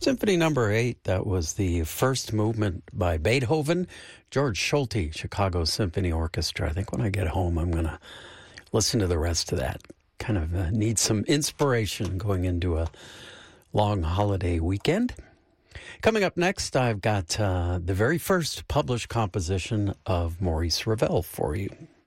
Symphony number 8, that was the first movement by Beethoven. George Solti, Chicago Symphony Orchestra. I think when I get home, I'm going to listen to the rest of that. Kind of need some inspiration going into a long holiday weekend. Coming up next, I've got the very first published composition of Maurice Ravel for you.